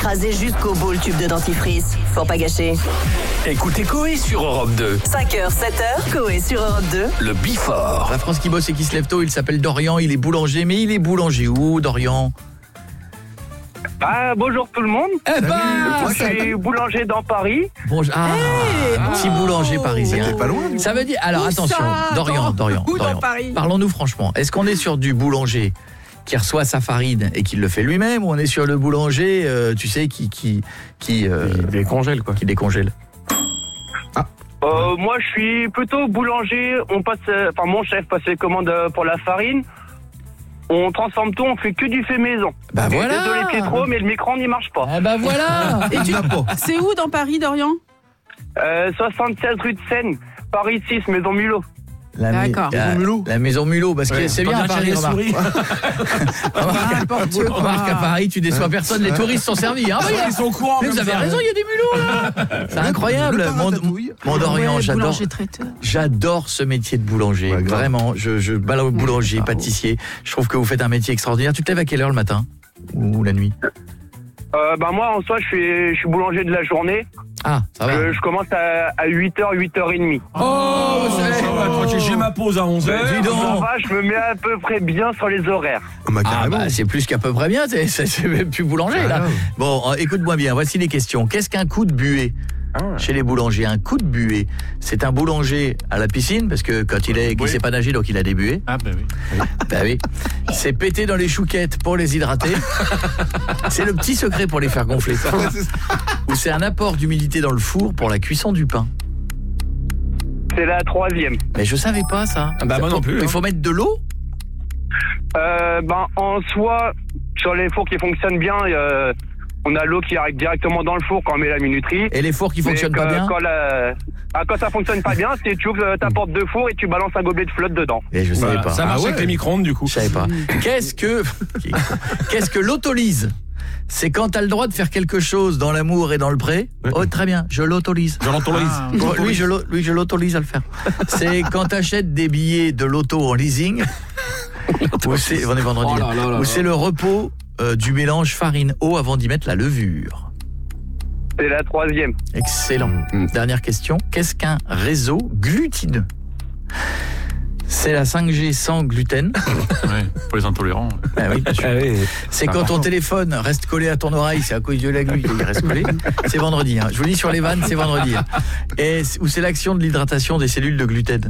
écrasé jusqu'au bout le tube de dentifrice. Faut pas gâcher. Écoutez Coé sur Europe 2. 5h, 7h, Coé sur Europe 2. Le Bifort. La France qui bosse et qui se lève tôt, il s'appelle Dorian, il est boulanger. Mais il est boulanger où, Dorian? Bonjour tout le monde. Moi, je salut. suis boulanger dans Paris. Bonjour. Petit boulanger parisien. C'était pas loin. Ça veut dire, alors Où attention, ça? Dorian. Où dans Paris? Parlons-nous franchement. Est-ce qu'on est sur du boulanger qui reçoit sa farine et qui le fait lui-même, ou on est sur le boulanger, tu sais, qui décongèle, quoi. qui décongèle? Moi, je suis plutôt boulanger. Mon chef passe les commandes pour la farine. On transforme tout, on fait que du fait maison. Bah voilà. Désolé Pietro, mais le micro n'y marche pas. Ah bah voilà. Et c'est où dans Paris, Dorian? 76 rue de Seine, Paris 6, Maison Mulot. D'accord. La maison Mulot, parce que Ouais, c'est bien à Paris, remarque. N'importe quoi. Remarque à Paris, tu déçois personne, les touristes sont servis. Hein, Ils sont au courant. mais vous avez raison, il y a des mulots là. C'est incroyable. Mon Dorian, Ouais, j'adore. boulanger-traiteur. J'adore ce métier de boulanger. Ouais, grave. Vraiment, je balade au boulanger, pâtissier. Je trouve que vous faites un métier extraordinaire. Tu te lèves à quelle heure le matin ou la nuit? Moi, en soi, je suis boulanger de la journée. Ah, ça va. Je commence à 8h, 8h30. Oh, vous savez. Tranquille, j'ai ma pause à 11h. Dis donc. Ça va, je me mets à peu près bien sur les horaires. Ah bah, c'est plus qu'à peu près bien, c'est même plus boulanger là. grave. Bon, écoute-moi bien, voici les questions. Qu'est-ce qu'un coup de buée chez les boulangers? Un coup de buée, c'est un boulanger à la piscine, parce que quand il sait pas nager, donc il a des buées. Ah, bah oui. Bah oui. C'est péter dans les chouquettes pour les hydrater. C'est le petit secret pour les faire gonfler. Ou c'est un apport d'humidité dans le four pour la cuisson du pain. C'est la 3e. Mais je savais pas ça. Bah, moi non plus, Il hein. faut mettre de l'eau? En soi, sur les fours qui fonctionnent bien, on a l'eau qui arrive directement dans le four quand on met la minuterie. Et les fours qui Mais fonctionnent pas bien? Quand ça fonctionne pas bien, c'est tu ouvres ta porte de four et tu balances un gobelet de flotte dedans. Et je savais pas. Ça marche avec les micro-ondes, du coup. Je savais pas. Qu'est-ce que l'autolyse? C'est quand t'as le droit de faire quelque chose dans l'amour et dans le pré. Oh, très bien, je l'autorise. Je l'autorise. Lui, je l'autorise à le faire. C'est quand t'achètes des billets de l'auto en leasing. Ou c'est, on est vendredi. Oh là là là Ou là. c'est le repos du mélange farine-eau avant d'y mettre la levure. C'est la 3e. Excellent. Dernière question. Qu'est-ce qu'un réseau glutineux? C'est la 5G sans gluten. Ouais, pour les intolérants. Ah oui, bien sûr. C'est quand ton téléphone reste collé à ton oreille, c'est à cause de la glu qu'il reste collé. C'est vendredi. Hein. Je vous dis sur les vannes, c'est vendredi. Hein. Ou c'est l'action de l'hydratation des cellules de gluten.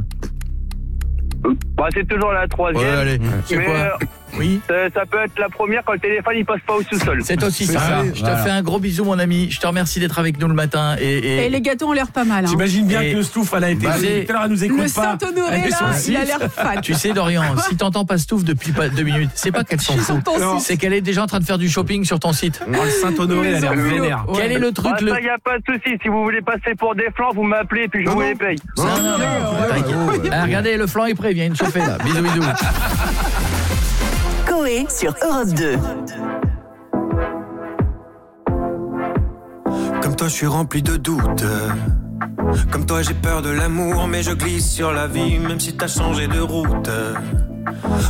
C'est toujours la 3e. Ouais, allez. C'est Mais quoi? Oui. ça peut être la première quand le téléphone il passe pas au sous-sol. C'est aussi ça. Je te fais un gros bisou, mon ami. Je te remercie d'être avec nous le matin. Et les gâteaux ont l'air pas mal. Hein. T'imagines bien Et- que Stouff, elle a été. Bah, Tout à l'heure, elle nous écoute Le pas. Saint-Honoré, Elle est là, sur il a six. l'air fat. Tu sais, Dorian, si t'entends pas Stouff depuis 2 minutes, c'est pas qu'elle s'en Je suis fout. sur ton Non. site. C'est qu'elle est déjà en train de faire du shopping sur ton site. Oh, le Saint-Honoré, elle a l'air Maison vénère. Mulot. Quel est le truc le... Ça y a pas de souci. Si vous voulez passer pour des flancs, vous m'appelez et puis je vous les paye. Non, t'inquiète. Ah, regardez, le flanc est prêt, viens une chauffer là. Bisous, bisous. Coé sur Europe 2. Comme toi, je suis rempli de doutes. Comme toi, j'ai peur de l'amour, mais je glisse sur la vie, même si t'as changé de route.